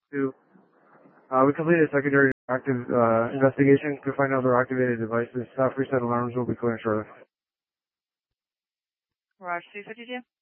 Two. We completed a secondary active investigation to find other activated devices. Staff reset alarms will be clearing shortly. Roger 352.